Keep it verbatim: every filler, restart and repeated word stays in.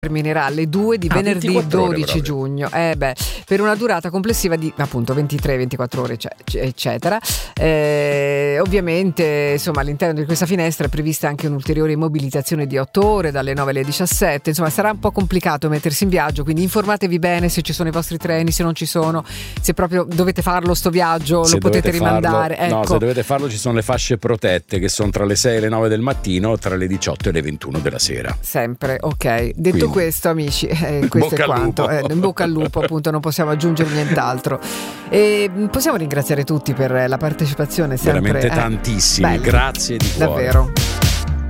terminerà alle due di Ah, venerdì ventiquattro ore dodici proprio. giugno, eh beh, per una durata complessiva di appunto ventitré ventiquattro ore, ecce- eccetera. Eh, ovviamente, insomma, all'interno di questa finestra è prevista anche un'ulteriore mobilitazione di otto ore dalle nove alle diciassette. Insomma, sarà un po' complicato mettersi in viaggio, quindi informatevi bene se ci sono i vostri treni, se non ci sono, se proprio dovete farlo sto viaggio, Se lo potete dovete farlo- rimandare. No, Ecco. se dovete farlo ci sono le fasce protette che sono tra le sei e le nove del mattino, tra le diciotto e le ventuno della sera. Sempre, ok. Detto Quindi. questo, amici, eh, questo Bocca è al quanto. lupo. Eh, in bocca al lupo, appunto, non possiamo aggiungere nient'altro. E mh, possiamo ringraziare tutti per la partecipazione, sempre Veramente eh, tantissimi, belli, grazie di cuore. davvero.